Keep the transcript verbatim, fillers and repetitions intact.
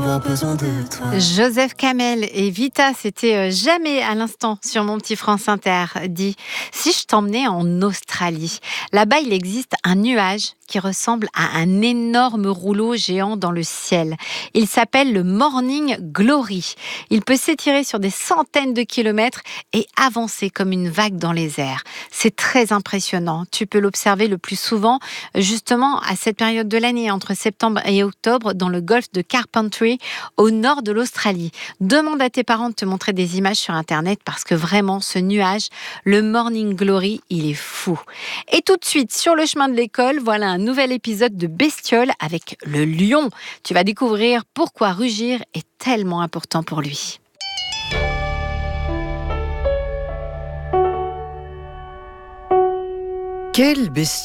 avoir besoin de toi. Joseph Kamel et Vita, c'était euh, jamais à l'instant sur mon petit France Inter, dit « Si je t'emmenais en Australie, là-bas il existe un nuage qui ressemble à un énorme rouleau géant dans le ciel. Il s'appelle le Morning Glory. Il peut s'étirer sur des centaines de kilomètres et avancer comme une vague dans les airs. C'est très impressionnant. Tu peux l'observer le plus souvent justement à cette période de l'année, entre septembre et octobre, dans le golfe de Carpentry, au nord de l'Australie. Demande à tes parents de te montrer des images sur Internet parce que vraiment, ce nuage, le Morning Glory, il est fou. Et tout de suite, sur le chemin de l'école, voilà un nouvel épisode de Bestiole avec le lion. Tu vas découvrir pourquoi rugir est tellement important pour lui. Quelle bestiole as-tu choisi ?